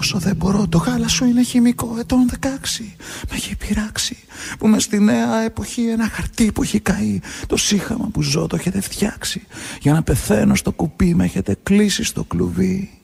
πληρώσω, δεν μπορώ. Το γάλα σου είναι χημικό, ετών 16. Με έχει πειράξει που μες στη νέα εποχή ένα χαρτί που έχει καεί. Το σύγχαμα που ζω το έχετε φτιάξει. Για να πεθαίνω στο κουπί με έχετε κλείσει στο κλουβί.